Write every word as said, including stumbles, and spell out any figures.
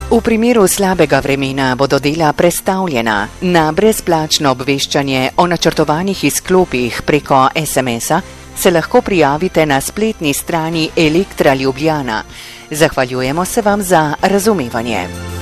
V primeru slabega vremena bodo dela prestavljena. Na brezplačno obveščanje o načrtovanih izklopih preko es em es-a se lahko prijavite na spletni strani Elektra Ljubljana. Zahvaljujemo se vam za razumevanje.